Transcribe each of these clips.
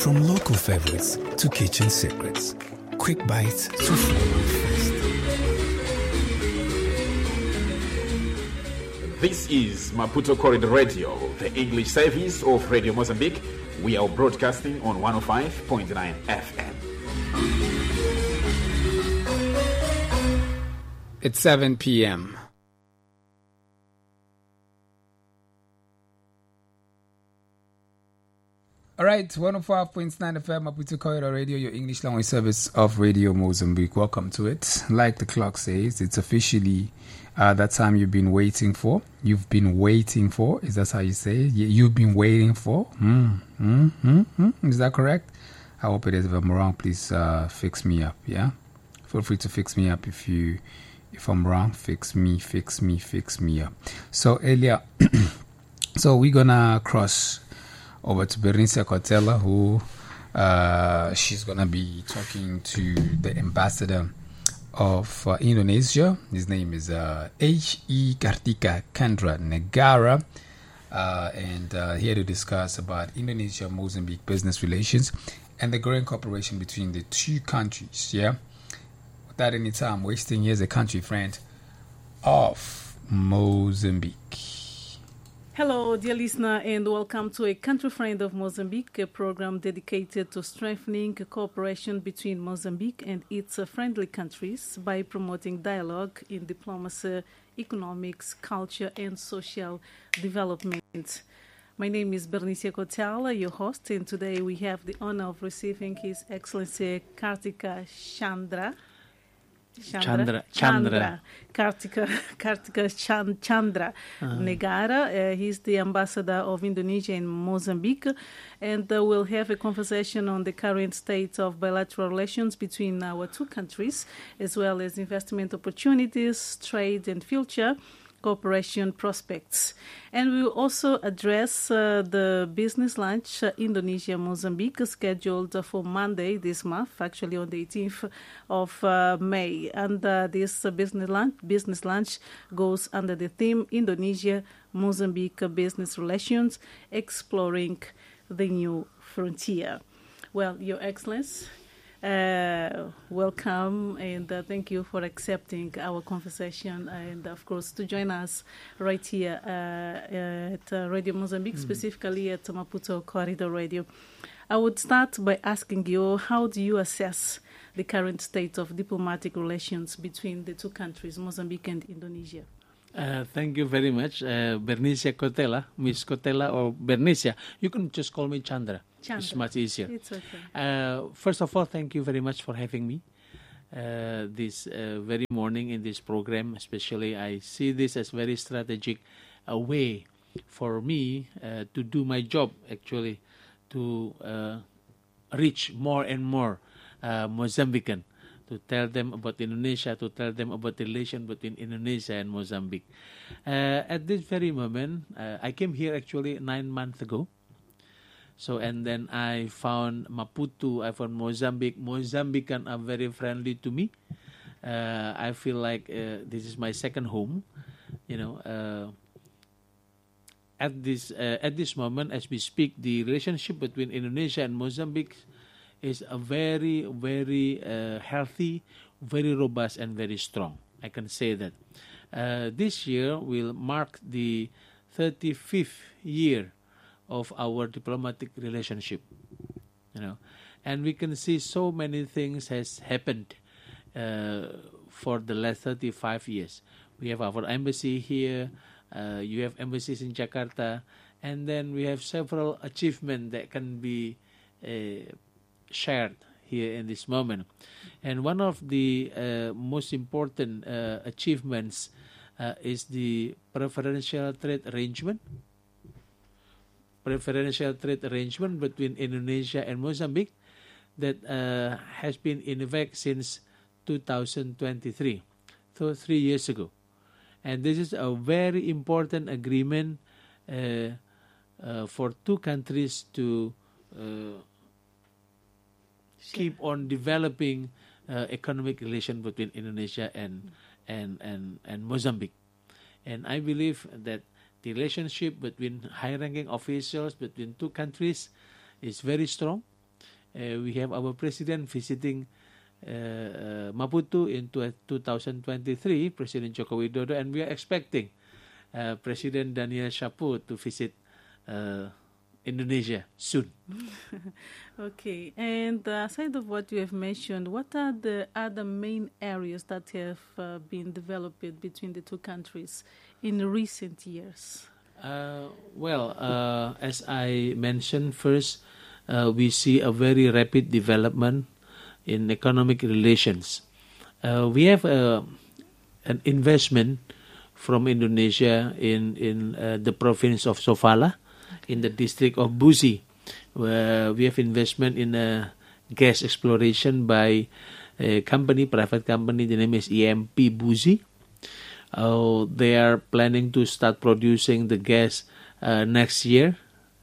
From local favorites to kitchen secrets, quick bites to flavor feast. This is Maputo Corridor Radio, the English service of Radio Mozambique. We are broadcasting on 105.9 FM. It's 7 p.m. All right, 105.9 FM, Maputo Corridor Radio, your English language service of Radio Mozambique. Welcome to it. Like the clock says, it's officially that time you've been waiting for. You've been waiting for. Is that how you say it? You've been waiting for. Is that correct? I hope it is. If I'm wrong, please fix me up. Yeah, feel free to fix me up if I'm wrong. Fix me up. So earlier, so we're gonna cross over to Bernice Kotela, who she's going to be talking to the ambassador of Indonesia. His name is H.E. Kartika Chandra Negara, and here to discuss about Indonesia-Mozambique business relations and the growing cooperation between the two countries. Yeah, without any time wasting, here's a country friend of Mozambique. Hello, dear listener, and welcome to A Country Friend of Mozambique, a program dedicated to strengthening cooperation between Mozambique and its friendly countries by promoting dialogue in diplomacy, economics, culture, and social development. My name is Bernice Kotela, your host, and today we have the honor of receiving His Excellency Kartika Chandra Negara. He's the ambassador of Indonesia in Mozambique, and we'll have a conversation on the current state of bilateral relations between our two countries, as well as investment opportunities, trade and future cooperation prospects. And we will also address the business lunch Indonesia-Mozambique scheduled for Monday this month, actually on the 18th of May. And this business lunch goes under the theme Indonesia-Mozambique Business Relations, Exploring the New Frontier. Well, Your Excellency, welcome, and thank you for accepting our conversation, and of course to join us right here at Radio Mozambique, specifically at Maputo Corridor Radio. I would start by asking you, how do you assess the current state of diplomatic relations between the two countries, Mozambique and Indonesia? Thank you very much, Bernice Kotela, Miss Kotela, or Bernice. You can just call me Chandra. It's much easier. It's okay. First of all, thank you very much for having me this very morning in this program. Especially, I see this as very strategic way for me to do my job, actually, to reach more and more Mozambican, to tell them about Indonesia, to tell them about the relation between Indonesia and Mozambique. At this very moment, I came here actually 9 months ago. So, and then I found Maputo, I found Mozambique. Mozambican are very friendly to me. I feel like this is my second home. You know, at this moment, as we speak, the relationship between Indonesia and Mozambique is a very, very healthy, very robust, and very strong. I can say that. This year will mark the 35th year of our diplomatic relationship, you know, and we can see so many things has happened for the last 35 years. We have our embassy here, you have embassies in Jakarta, and then we have several achievements that can be shared here in this moment. And one of the most important achievements is the preferential trade arrangement between Indonesia and Mozambique that has been in effect since 2023, so 3 years ago. And this is a very important agreement for two countries to keep on developing economic relation between Indonesia and Mozambique. And I believe that the relationship between high-ranking officials between two countries is very strong. We have our president visiting Maputo in 2023, President Joko Widodo, and we are expecting President Daniel Shapo to visit Indonesia soon. Okay, and aside of what you have mentioned, what are the other main areas that have been developed between the two countries in recent years? As I mentioned first, we see a very rapid development in economic relations. We have an investment from Indonesia in the province of Sofala, in the district of Buzi, where we have investment in gas exploration by a private company. The name is EMP Buzi. They are planning to start producing the gas next year.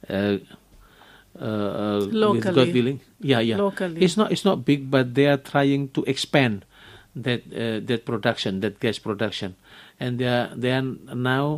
Locally. With God willing. Yeah. Locally. It's not big, but they are trying to expand that production, that gas production, and they are now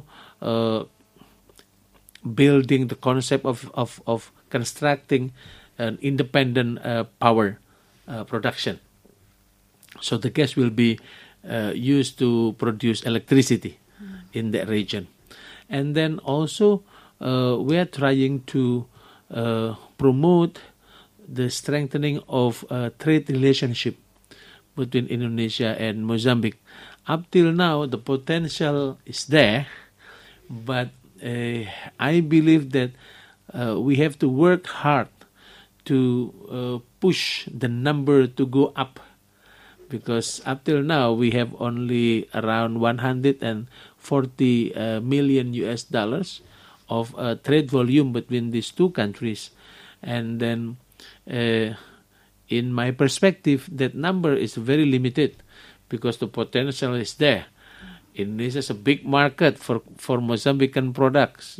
building the concept of constructing an independent power production. So the gas will be used to produce electricity in that region. And then also we are trying to promote the strengthening of trade relationship between Indonesia and Mozambique. Up till now, the potential is there, but I believe that we have to work hard to push the number to go up, because up till now we have only around 140 million US dollars of trade volume between these two countries. And then in my perspective, that number is very limited because the potential is there. Indonesia is a big market for Mozambican products,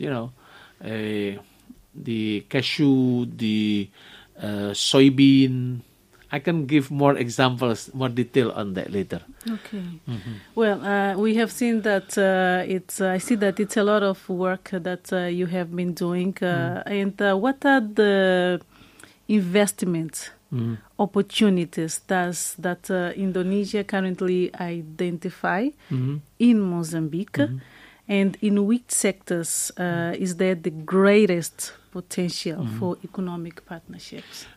the cashew, the soybean. I can give more examples, more detail on that later. Okay. Mm-hmm. Well, we have seen that I see that it's a lot of work that you have been doing. And what are the investment opportunities that Indonesia currently identify in Mozambique? And in which sectors is there the greatest potential for economic partnerships?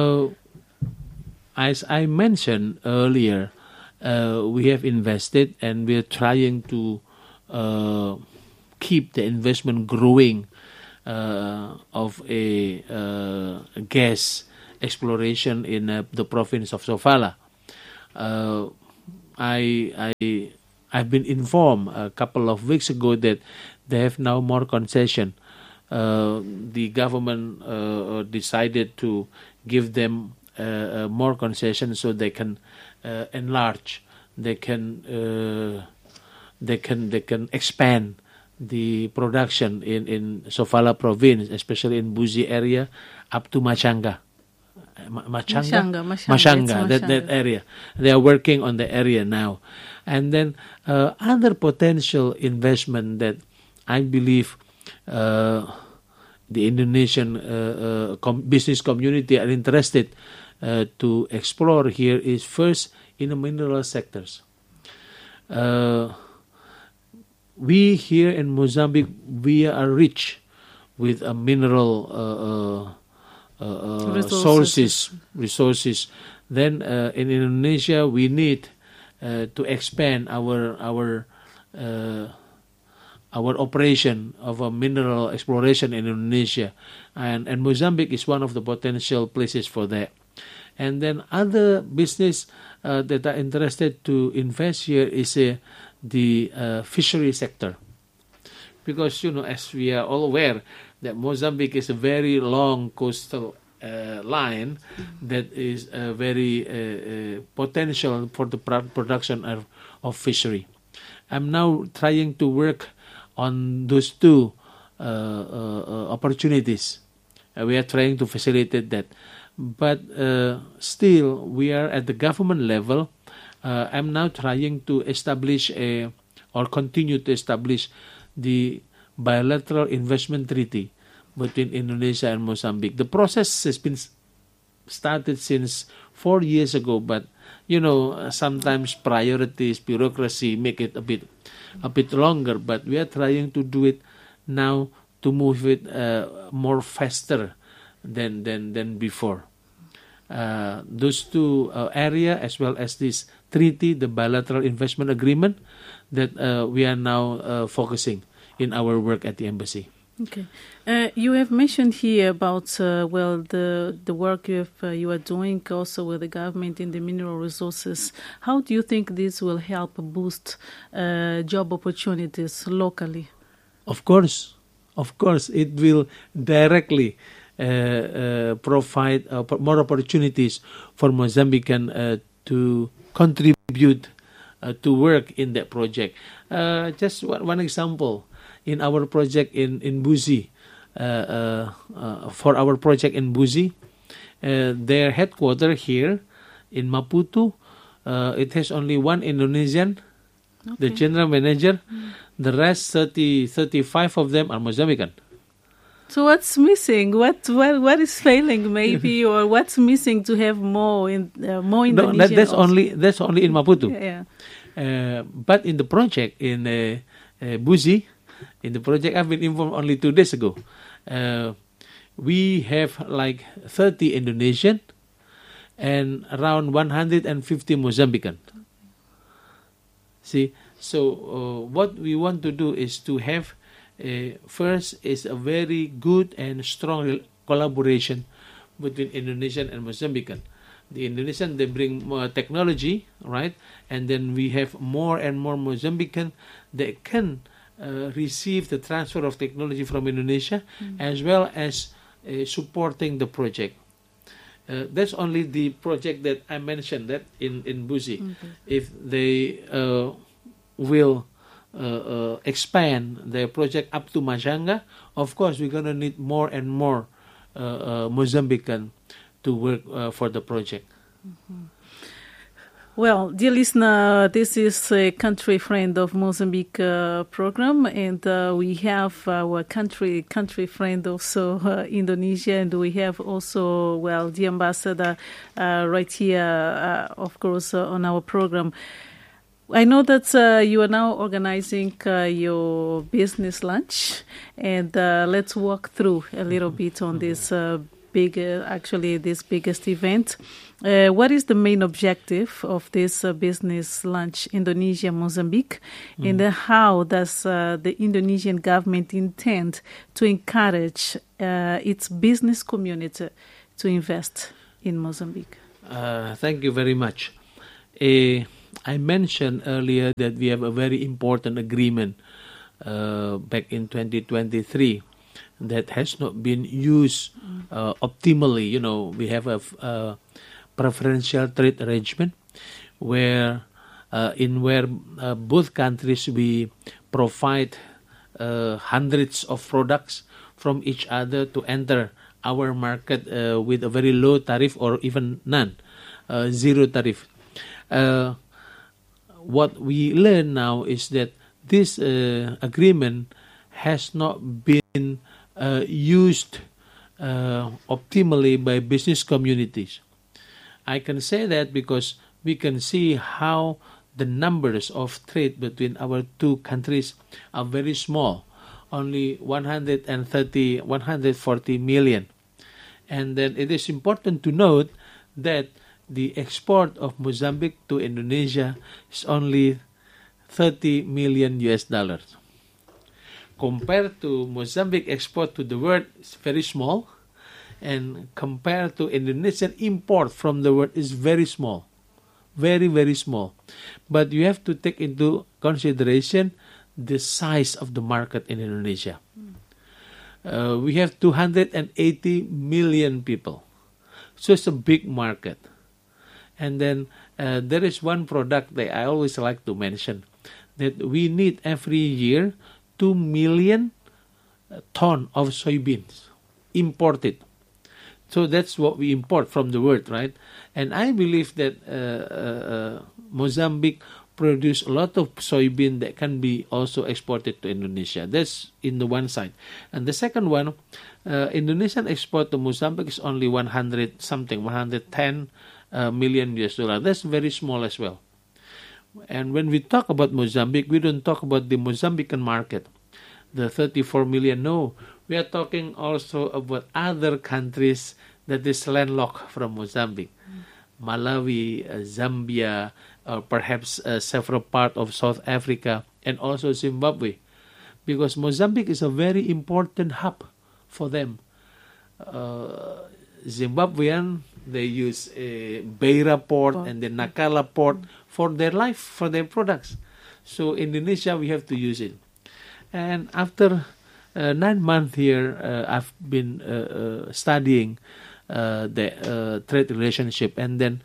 As I mentioned earlier, we have invested and we are trying to keep the investment growing of a gas exploration in the province of Sofala. I've been informed a couple of weeks ago that they have now more concession. The government decided to give them more concession so they can enlarge, they can expand the production in Sofala province, especially in Buzi area, up to Machanga, that area. They are working on the area now. And then other potential investment that I believe the Indonesian business community are interested to explore here is first in the mineral sectors. We here in Mozambique, we are rich with mineral resources. Then in Indonesia, we need to expand our operation of a mineral exploration in Indonesia, and Mozambique is one of the potential places for that. And then other business that are interested to invest here is the fishery sector, because as we are all aware that Mozambique is a very long coastal line that is very potential for the production of fishery. I'm now trying to work on those two opportunities. We are trying to facilitate that. But still, we are at the government level. I'm now trying to establish or continue to establish the bilateral investment treaty between Indonesia and Mozambique. The process has been started since 4 years ago, but sometimes priorities, bureaucracy make it a bit longer. But we are trying to do it now to move it more faster than before. Those two area, as well as this treaty, the bilateral investment agreement, that we are now focusing in our work at the embassy. Okay, you have mentioned here about the work you are doing also with the government in the mineral resources. How do you think this will help boost job opportunities locally? Of course, it will directly provide more opportunities for Mozambican to contribute to work in that project. Just one example. In our project in Buzi, for our project in Buzi, their headquarters here in Maputo, it has only one Indonesian, the general manager. The rest, 35 of them are Mozambican. So what's missing? What is failing, maybe, or what's missing to have more Indonesian? No, that's only in Maputo. Yeah. But in the project in Buzi. In the project, I've been informed only 2 days ago. We have like 30 Indonesian and around 150 Mozambican. See, so what we want to do is to have first is a very good and strong collaboration between Indonesian and Mozambican. The Indonesian, they bring more technology, right? And then we have more and more Mozambican that can receive the transfer of technology from Indonesia, as well as supporting the project. That's only the project that I mentioned, that in Buzi. If they will expand their project up to Majanga, of course we're going to need more and more Mozambican to work for the project. Well, dear listener, this is a country friend of Mozambique program, and we have our country friend also, Indonesia, and we have also, the ambassador right here, of course, on our program. I know that you are now organizing your business lunch, and let's walk through a little bit on this this biggest event. What is the main objective of this business lunch, Indonesia Mozambique, and how does the Indonesian government intend to encourage its business community to invest in Mozambique? Thank you very much. I mentioned earlier that we have a very important agreement back in 2023 that has not been used optimally. We have a preferential trade arrangement where both countries we provide hundreds of products from each other to enter our market with a very low tariff or even none, zero tariff. What we learn now is that this agreement has not been used optimally by business communities. I can say that because we can see how the numbers of trade between our two countries are very small, only 140 million. And then it is important to note that the export of Mozambique to Indonesia is only $30 million. Compared to Mozambique export to the world, it's very small. And compared to Indonesian import from the world, is very small. Very, very small. But you have to take into consideration the size of the market in Indonesia. We have 280 million people. So it's a big market. And then there is one product that I always like to mention, that we need every year 2 million ton of soybeans imported. So that's what we import from the world, right? And I believe that Mozambique produce a lot of soybean that can be also exported to Indonesia. That's in the one side. And the second one, Indonesian export to Mozambique is only 110 million US dollar. That's very small as well. And when we talk about Mozambique, we don't talk about the Mozambican market, the 34 million. No, we are talking also about other countries that is landlocked from Mozambique. Malawi, Zambia, or perhaps several parts of South Africa, and also Zimbabwe. Because Mozambique is a very important hub for them. Zimbabwean, they use Beira port and the Nacala port for their life, for their products. So Indonesia, we have to use it. And after 9 months here, I've been studying the trade relationship, and then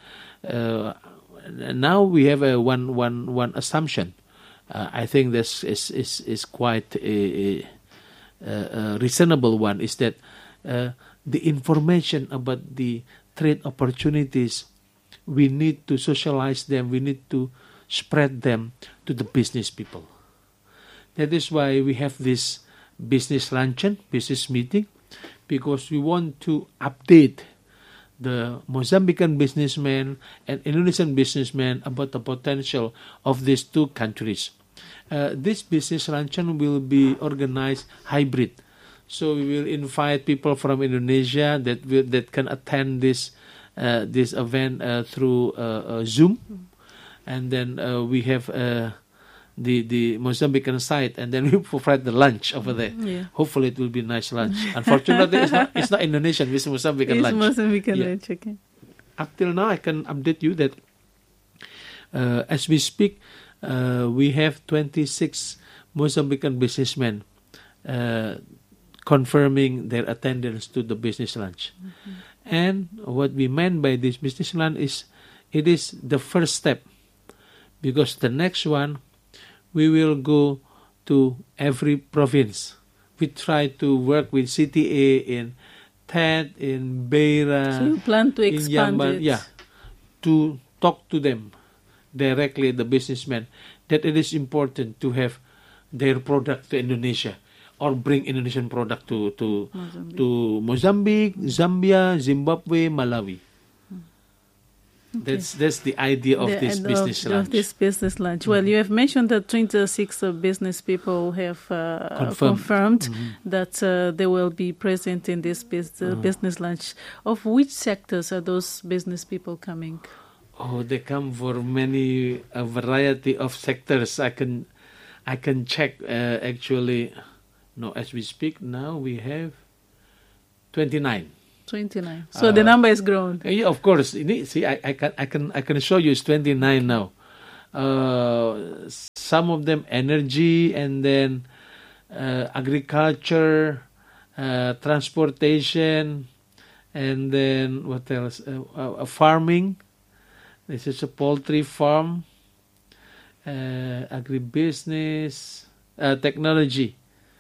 now we have a one assumption. I think this is quite a reasonable one, is that the information about the trade opportunities, we need to socialize them, we need to spread them to the business people. That is why we have this business luncheon, business meeting, because we want to update the Mozambican businessmen and Indonesian businessmen about the potential of these two countries. This business luncheon will be organized hybrid. So we will invite people from Indonesia that can attend this event through Zoom, and then we have the Mozambican side, and then we provide the lunch over there. Yeah. Hopefully, it will be a nice lunch. Unfortunately, it's not Indonesian; it's Mozambican lunch. It's Mozambican lunch. Okay. Up till now, I can update you that as we speak, we have 26 Mozambican businessmen confirming their attendance to the business lunch. Mm-hmm. And what we meant by this business lunch is, it is the first step, because the next one, we will go to every province. We try to work with CTA in TED, in Beira. So you plan to expand it? Yeah, to talk to them directly, the businessmen, that it is important to have their product to Indonesia, or bring Indonesian product to Mozambique, Zambia, Zimbabwe, Malawi. Okay. That's the idea of this business lunch. Of this business lunch. Well, you have mentioned that 26 business people have confirmed that they will be present in this business lunch. Of which sectors are those business people coming? Oh, they come for a variety of sectors. I can check actually. No, as we speak now, we have 29. 29. So the number has grown. Yeah, of course. See, I can show you. It's 29 now. Some of them energy, and then agriculture, transportation, and then what else? Farming. This is a poultry farm, agribusiness, technology.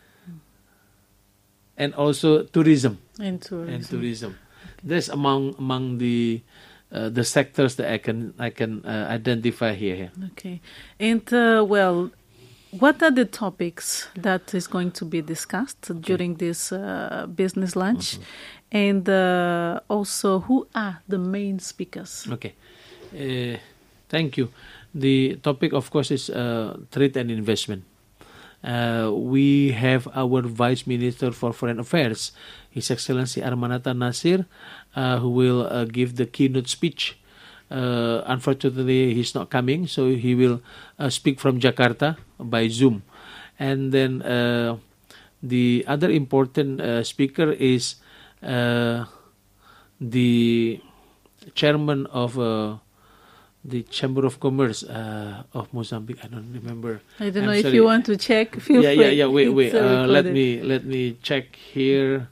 And also tourism. And tourism. That's among the sectors that I can identify here. Okay. And what are the topics that is going to be discussed during this business lunch? And also, who are the main speakers? Okay. Thank you. The topic, of course, is trade and investment. We have our Vice Minister for Foreign Affairs, His Excellency Armanata Nasir, who will give the keynote speech. Unfortunately, he's not coming, so he will speak from Jakarta by Zoom. And then the other important speaker is the chairman of the Chamber of Commerce of Mozambique. I don't remember. I don't know if you want to check. Feel free. Yeah. Wait. Let me check here.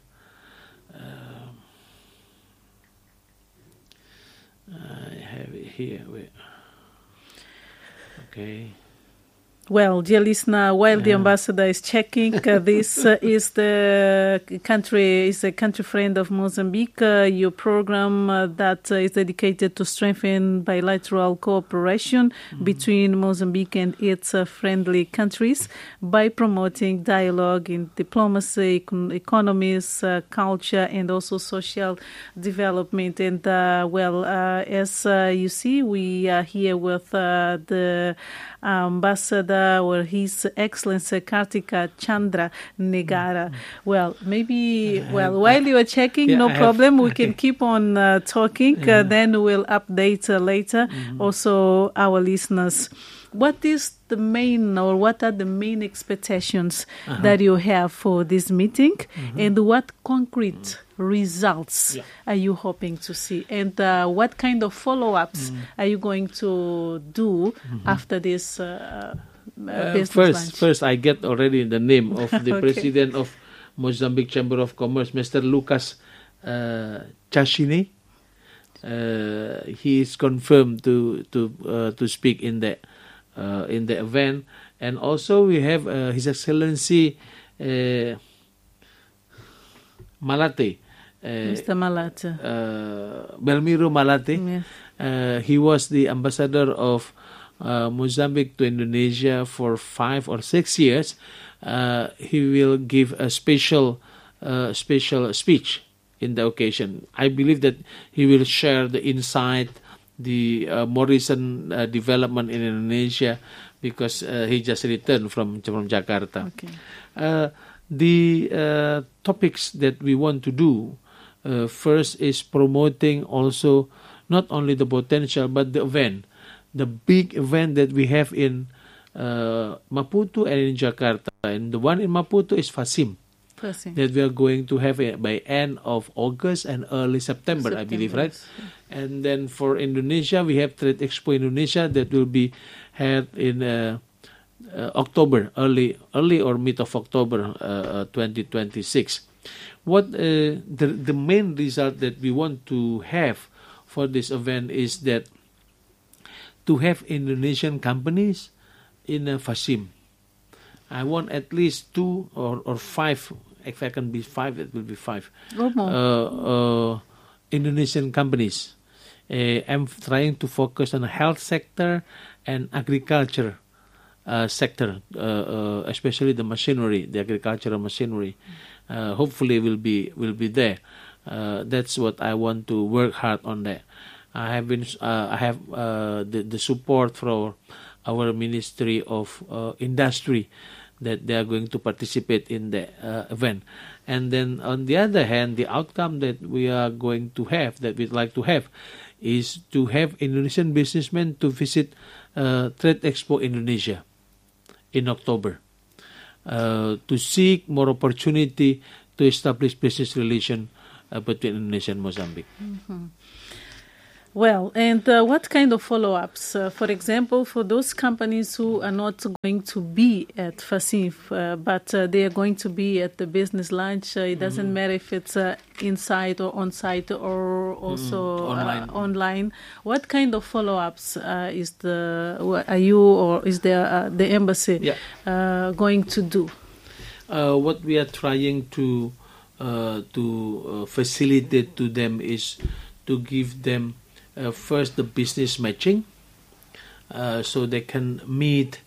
I have it here. Wait. Okay. Well, dear listener, while the ambassador is checking, this is a country friend of Mozambique. Your program that is dedicated to strengthen bilateral cooperation between Mozambique and its friendly countries by promoting dialogue in diplomacy, economies, culture, and also social development. And as you see, we are here with the ambassador, or His Excellency Kartika Chandra Negara. Well, maybe, while you are checking, no problem, we can keep on talking, then we'll update later also our listeners. What is the main, or what are the main expectations that you have for this meeting, and what concrete results are you hoping to see, and what kind of follow-ups are you going to do after this business lunch? First, I get already the name of the president of Mozambique Chamber of Commerce, Mr. Lucas Chashini. He is confirmed to speak in the event, and also we have His Excellency Malate. Mr. Malate. Belmiro Malate. Yes. He was the ambassador of Mozambique to Indonesia for 5 or 6 years. He will give a special speech in the occasion. I believe that he will share the insight, the more recent development in Indonesia, because he just returned from Jakarta. Okay. The topics that we want to do, first is promoting also not only the potential but the event, the big event that we have in Maputo and in Jakarta. And the one in Maputo is FASIM, that we are going to have it by end of August and early September, I believe, right? Yes. And then for Indonesia, we have Trade Expo Indonesia that will be held in October, early or mid of October 2026. What the main result that we want to have for this event is that to have Indonesian companies in FASIM. I want at least 2 or 5. If I can be 5, it will be 5. Indonesian companies. I'm trying to focus on the health sector and agriculture sector, especially the machinery, the agricultural machinery. Hopefully, will be there. That's what I want to work hard on that. I have the support from our Ministry of Industry that they are going to participate in the event. And then on the other hand, the outcome that we are going to have, that we'd like to have, is to have Indonesian businessmen to visit Trade Expo Indonesia in October, to seek more opportunity to establish business relation between Indonesia and Mozambique. Mm-hmm. Well, and what kind of follow-ups? For example, for those companies who are not going to be at FASIM, but they are going to be at the business lunch, it doesn't matter if it's inside or on-site or also online. What kind of follow-ups are you or is there the embassy going to do? What we are trying to facilitate to them is to give them first the business matching, so they can meet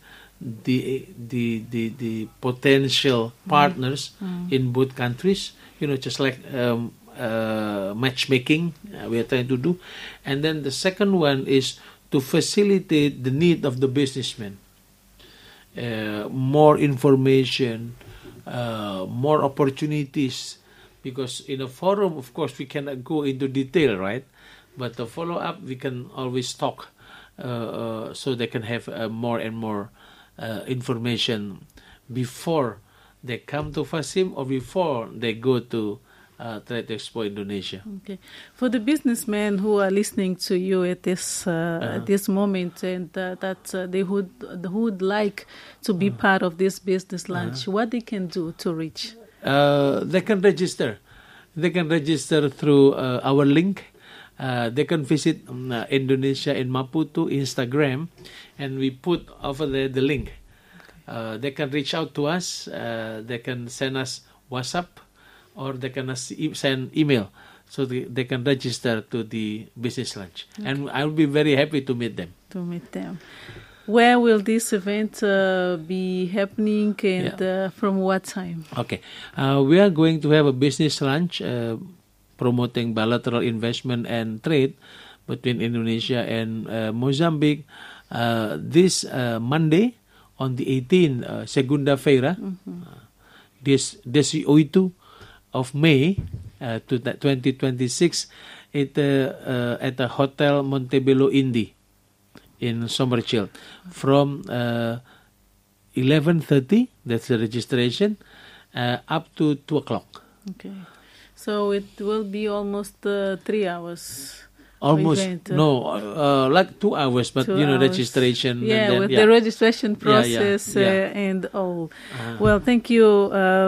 the potential partners in both countries. Just like matchmaking we are trying to do. And then the second one is to facilitate the need of the businessmen. More information, more opportunities, because in a forum, of course, we cannot go into detail, right? But the follow-up, we can always talk, so they can have more and more information before they come to FASIM or before they go to Trade Expo Indonesia. Okay. For the businessmen who are listening to you at this moment, and that they would like to be part of this business lunch, what they can do to reach? They can register. They can register through our link. They can visit Indonesia in Maputo Instagram, and we put over there the link. they can reach out to us. They can send us WhatsApp, or they can send email, so they can register to the business lunch. And I'll be very happy to meet them. Where will this event be happening, and from what time? Okay. We are going to have a business lunch promoting bilateral investment and trade between Indonesia and Mozambique this Monday on the 18th, Segunda-feira, this 8 of May 2026 at the Hotel Montebello Indi in Somerchill from 11:30, that's the registration, up to 2 o'clock. Okay. So it will be almost 3 hours. Almost, event, like 2 hours, but 2 hours. Registration. Yeah, and then, with the registration process Yeah. And all. Well, thank you,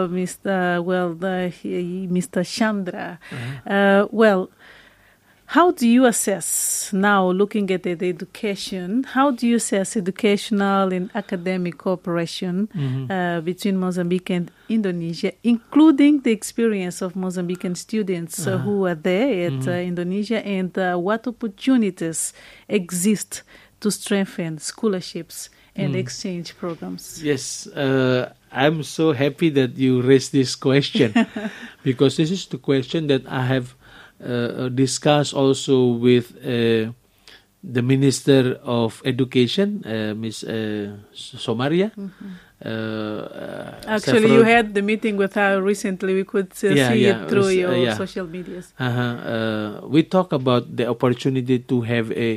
Mr. Chandra. Well, how do you assess now, looking at the education, how do you assess educational and academic cooperation between Mozambique and Indonesia, including the experience of Mozambican students who are there at Indonesia, and what opportunities exist to strengthen scholarships and exchange programs? Yes, I'm so happy that you raised this question because this is the question that I have discussed also with the Minister of Education, Ms. Somaria. Actually, you had the meeting with her recently. We could see it through your social medias. We talk about the opportunity to have a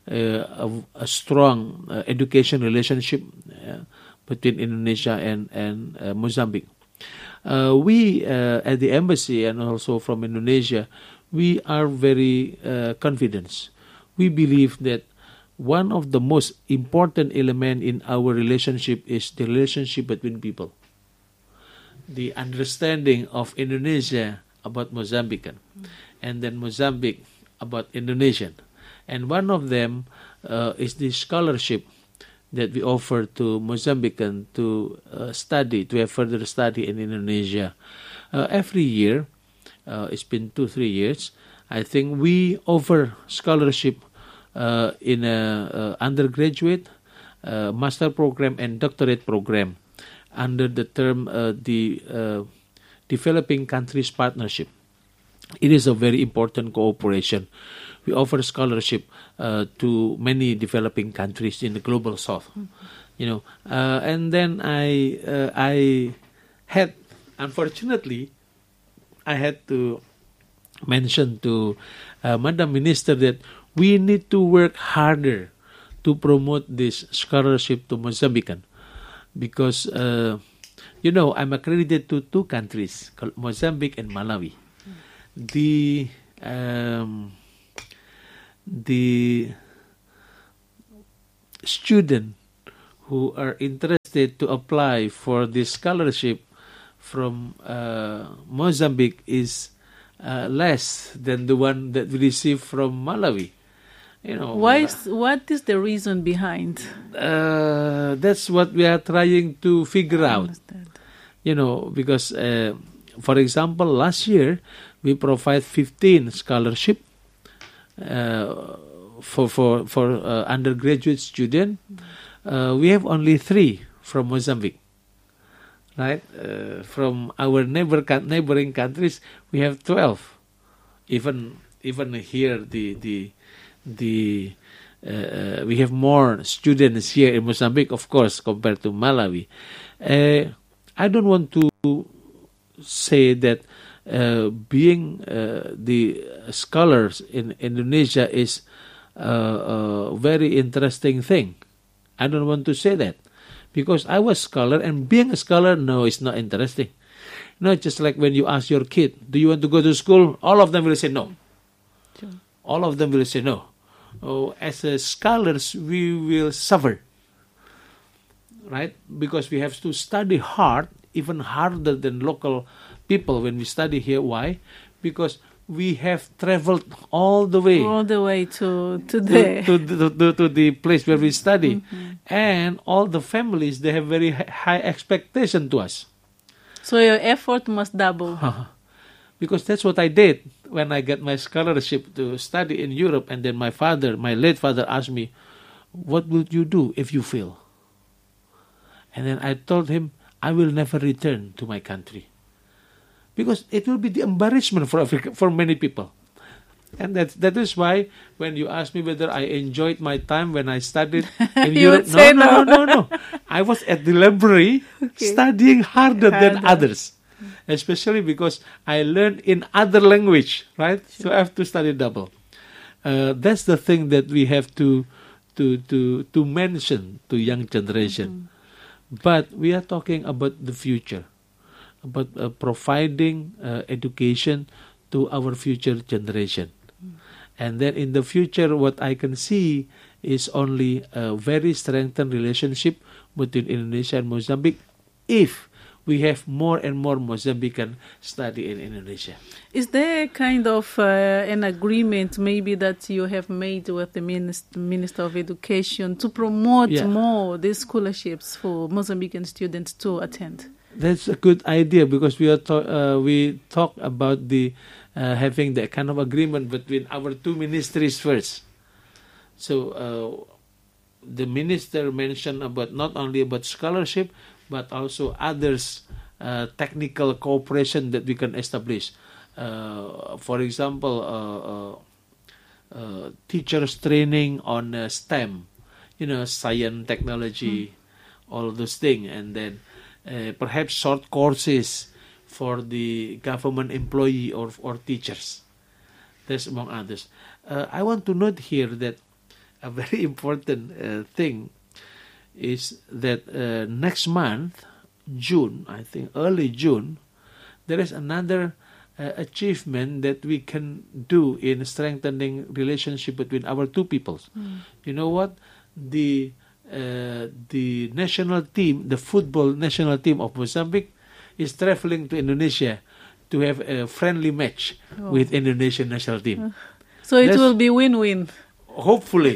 strong education relationship between Indonesia and Mozambique. We at the embassy and also from Indonesia, we are very confident. We believe that one of the most important elements in our relationship is the relationship between people. The understanding of Indonesia about Mozambican, and then Mozambique about Indonesian. And one of them is the scholarship that we offer to Mozambican to study, to have further study in Indonesia. Every year, it's been 2-3 years, I think we offer scholarship in a undergraduate, master program, and doctorate program under the term the Developing Countries Partnership. It is a very important cooperation. We offer scholarship to many developing countries in the global south, and then I had, unfortunately, I had to mention to Madam Minister that we need to work harder to promote this scholarship to Mozambican, because I'm accredited to 2 countries, Mozambique and Malawi. The student who are interested to apply for this scholarship from Mozambique is less than the one that we received from Malawi. What is the reason behind? That's what we are trying to figure out. Because for example, last year we provide 15 scholarship for undergraduate student. We have only 3 from Mozambique. Right, from our neighboring countries, we have 12. Even here, we have more students here in Mozambique, of course, compared to Malawi. I don't want to say that being the scholars in Indonesia is a very interesting thing. I don't want to say that. Because I was a scholar, and being a scholar, no, it's not interesting. Just like when you ask your kid, do you want to go to school? All of them will say no. Sure. All of them will say no. As scholars, we will suffer. Right? Because we have to study hard, even harder than local people when we study here. Why? Because we have traveled all the way to there. to the place where we study. And all the families, they have very high expectation to us. So your effort must double. Because that's what I did when I got my scholarship to study in Europe. And then my late father asked me, what will you do if you fail? And then I told him, I will never return to my country. Because it will be the embarrassment for Africa, for many people. And that is why when you ask me whether I enjoyed my time when I studied in Europe, no. I was at the library studying harder than others. Especially because I learned in other language, right? So I have to study double. That's the thing that we have to mention to young generation. But we are talking about the future, about providing education to our future generation. And then in the future, what I can see is only a very strengthened relationship between Indonesia and Mozambique if we have more and more Mozambican study in Indonesia. Is there kind of an agreement maybe that you have made with the Minister of Education to promote more these scholarships for Mozambican students to attend? That's a good idea because we talk about the having that kind of agreement between our two ministries first. So the minister mentioned about not only about scholarship, but also others technical cooperation that we can establish. For example, teachers training on STEM, science, technology, all those things, and then perhaps short courses for the government employee or teachers. That's among others. I want to note here that a very important thing is that next month, June, I think early June, there is another achievement that we can do in strengthening relationship between our two peoples. You know what? The national team, the football national team of Mozambique, is traveling to Indonesia to have a friendly match with Indonesian national team. So it will be win-win. Hopefully.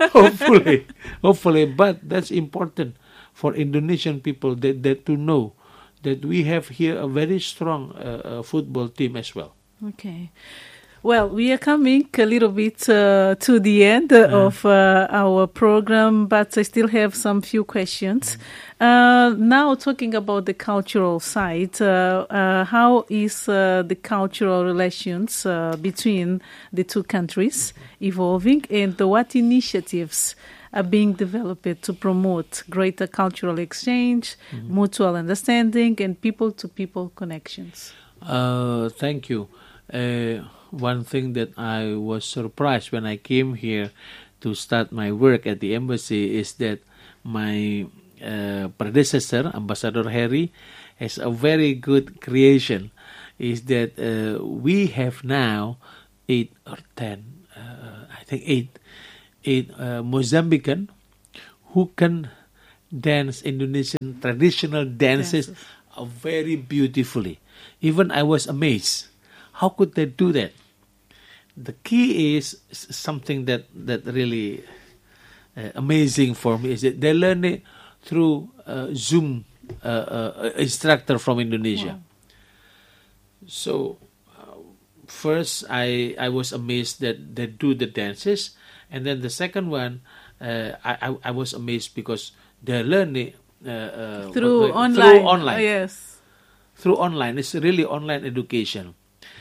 But that's important for Indonesian people that to know that we have here a very strong football team as well. Okay. Well, we are coming a little bit to the end of our program, but I still have some few questions. Now, talking about the cultural side, how is the cultural relations between the two countries evolving, and what initiatives are being developed to promote greater cultural exchange, mutual understanding, and people-to-people connections? Thank you. One thing that I was surprised when I came here to start my work at the embassy is that my predecessor, Ambassador Harry, has a very good creation. Is that we have now 8 or 10, I think 8 Mozambican who can dance Indonesian traditional dances very beautifully. Even I was amazed. How could they do that? The key is something that really amazing for me is that they learn it through Zoom instructor from Indonesia. Wow. So first I was amazed that they do the dances, and then the second one I was amazed because they learn it through online. Oh, yes. Through online. It's really online education.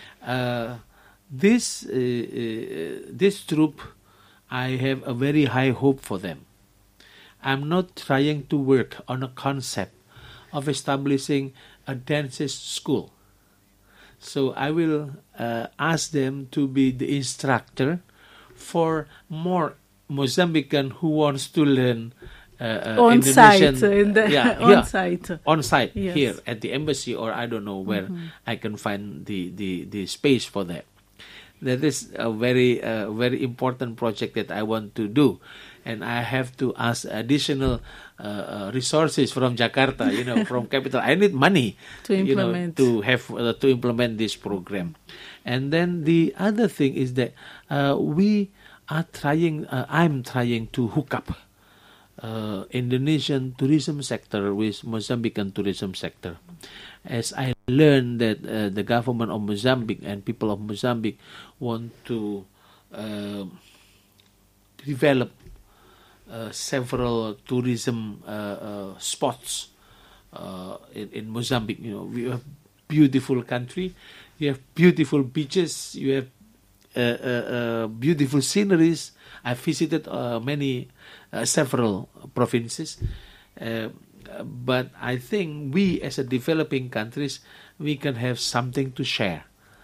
This troop, I have a very high hope for them. I'm not trying to work on a concept of establishing a dances school. So I will ask them to be the instructor for more Mozambican who wants to learn on Indonesian. Site, on site yes. Here at the embassy, or I don't know where I can find the space for that. That is a very important project that I want to do, and I have to ask additional resources from Jakarta, from capital. I need money to implement to implement this program, And then the other thing is that we are trying. I'm trying to hook up Indonesian tourism sector with Mozambican tourism sector. As I learned that the government of Mozambique and people of Mozambique want to develop several tourism spots in Mozambique. You know, we have beautiful country, you have beautiful beaches, you have beautiful sceneries. I visited several provinces, but I think we as a developing countries, we can have something to share.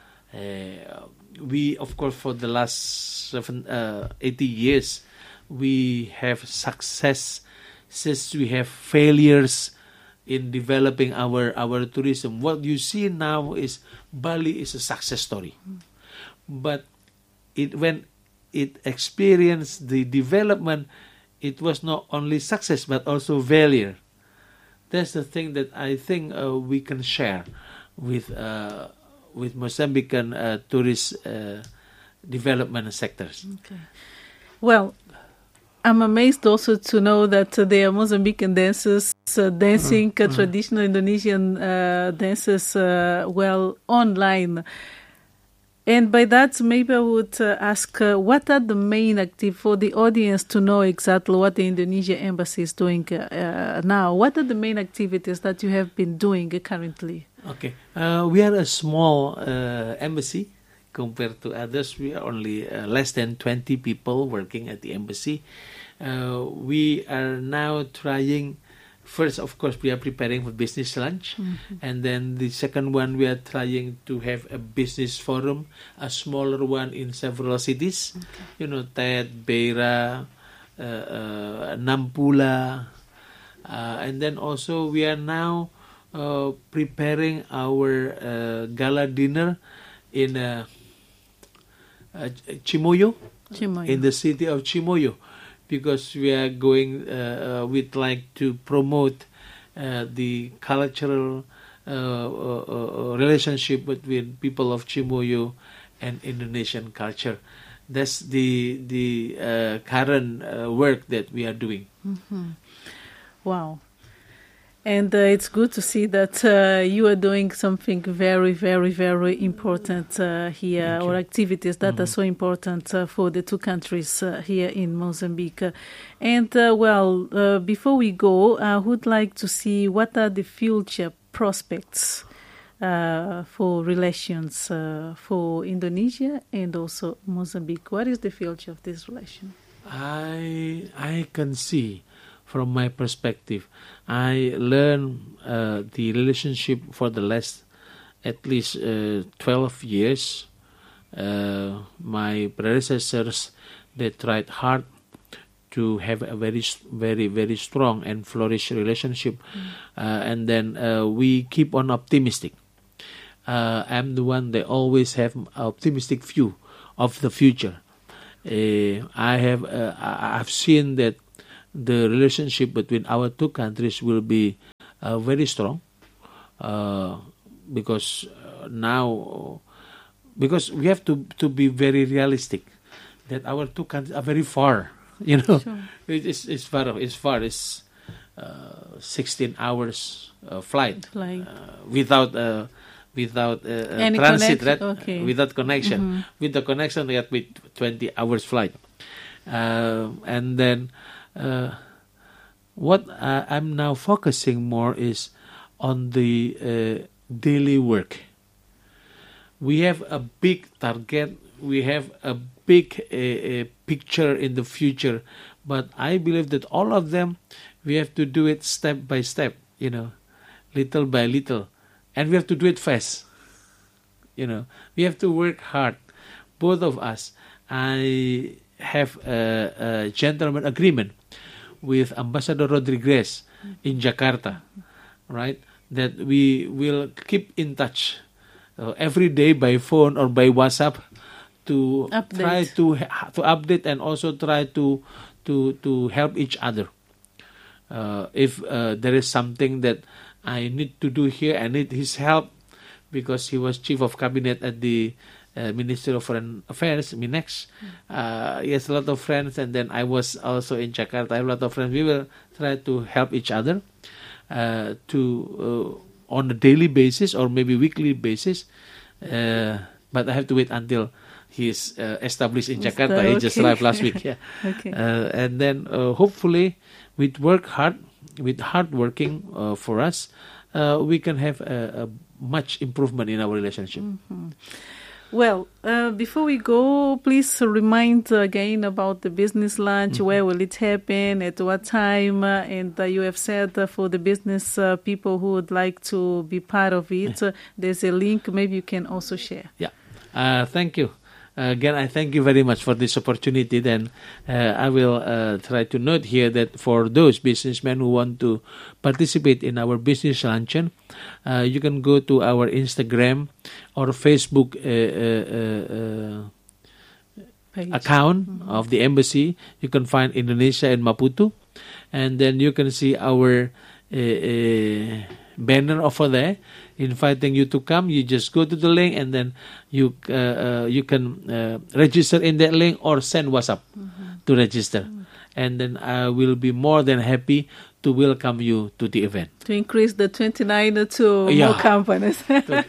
We, of course, for the last 80 years, we have success, since we have failures in developing our tourism. What you see now is Bali is a success story, but when it experienced the development, it was not only success but also failure. That's the thing that I think we can share with Mozambican tourist development sectors. Okay. Well, I'm amazed also to know that there are Mozambican dancers dancing traditional Indonesian dances online. And by that, maybe I would ask, what are the main activities for the audience to know exactly what the Indonesia Embassy is doing now? What are the main activities that you have been doing currently? Okay, we are a small embassy compared to others. We are only less than 20 people working at the embassy. We are now trying. First, of course, we are preparing for business lunch. And then the second one, we are trying to have a business forum, a smaller one in several cities. Okay. You know, Tet, Beira, Nampula. And then also we are now preparing our gala dinner in Chimoio, in the city of Chimoio. Because we are going, we'd like to promote the cultural relationship between people of Chimoio and Indonesian culture. That's the current work that we are doing. Wow. And it's good to see that you are doing something very, very, very important here, or activities that are so important for the two countries here in Mozambique. And, before we go, I would like to see what are the future prospects for relations for Indonesia and also Mozambique. What is the future of this relation? I can see. From my perspective, I learned the relationship for the last at least 12 years. My predecessors, they tried hard to have a very, very, very strong and flourish relationship. And then we keep on optimistic. I'm the one that always have optimistic view of the future. I've seen that the relationship between our two countries will be very strong because we have to be very realistic that our two countries are very far. You know, sure. It's far. It's 16 hours flight. Without transit, right? Okay. Without connection. With the connection, we have 20 hours flight, and then. What I'm now focusing more is on the daily work. We have a big target. We have a big picture in the future, but I believe that all of them, we have to do it step by step, you know, little by little, and we have to do it fast. You know, we have to work hard, both of us. I have a gentleman agreement with Ambassador Rodriguez in Jakarta, right? That we will keep in touch every day by phone or by WhatsApp to try to update and also try to help each other. If there is something that I need to do here, I need his help because he was chief of cabinet at the Ministry of Foreign Affairs, MINEX. He has a lot of friends, and then I was also in Jakarta. I have a lot of friends. We will try to help each other on a daily basis or maybe weekly basis. But I have to wait until he's established in Jakarta. Okay. He just arrived last week. Yeah. Okay. And then hopefully with hard working for us, we can have a much improvement in our relationship. Mm-hmm. Well, before we go, please remind again about the business lunch. Where will it happen? At what time? And you have said for the business people who would like to be part of it, there's a link. Maybe you can also share. Yeah. Thank you. Again, I thank you very much for this opportunity. Then I will try to note here that for those businessmen who want to participate in our business luncheon, you can go to our Instagram or Facebook account of the embassy. You can find Indonesia in Maputo, and then you can see our banner over there inviting you to come. You just go to the link, and then you can register in that link or send WhatsApp to register, and then I will be more than happy to welcome you to the event. To increase the 29 to more companies.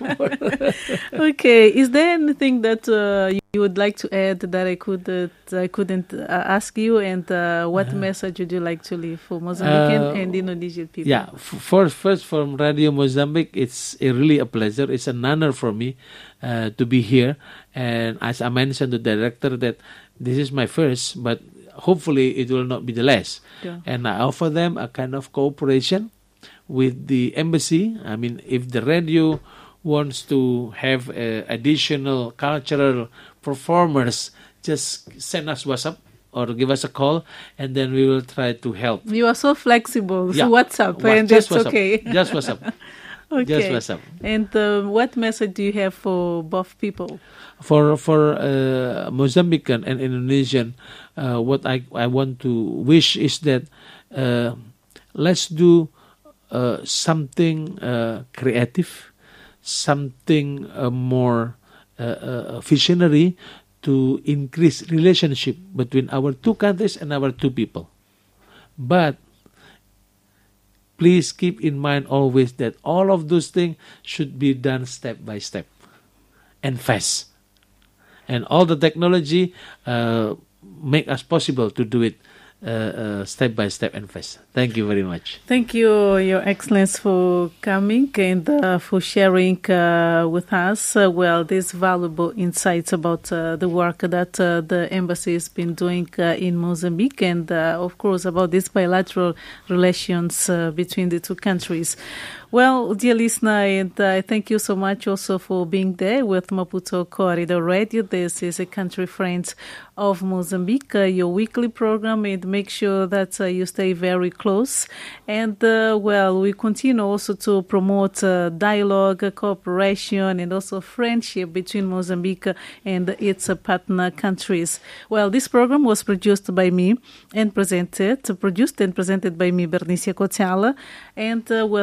Okay. Is there anything that you would like to add that I couldn't ask you? And what message would you like to leave for Mozambican and Indonesian people? Yeah. First, from Radio Mozambique, it's really a pleasure. It's an honor for me to be here. And as I mentioned to the director that this is my first, but hopefully it will not be the last. Yeah. And I offer them a kind of cooperation with the embassy. I mean, if the radio wants to have additional cultural performers, just send us WhatsApp or give us a call, and then we will try to help. You are so flexible. Yeah. So WhatsApp, and just that's WhatsApp. okay. Just WhatsApp. Okay. Just WhatsApp. And what message do you have for both people? For Mozambican and Indonesian, what I want to wish is that let's do something creative, something more visionary to increase relationship between our two countries and our two people. But please keep in mind always that all of those things should be done step by step and fast. And all the technology make us possible to do it step by step and fast. Thank you very much. Thank you, Your Excellence, for coming and for sharing with us these valuable insights about the work that the embassy has been doing in Mozambique, and of course about these bilateral relations between the two countries. Well, dear listener, and thank you so much also for being there with Maputo Corridor Radio. This is a Country Friends of Mozambique, your weekly program, and make sure that you stay very close. And, we continue also to promote dialogue, cooperation, and also friendship between Mozambique and its partner countries. Well, this program was produced by me and presented by me, Bernicia Kotala, and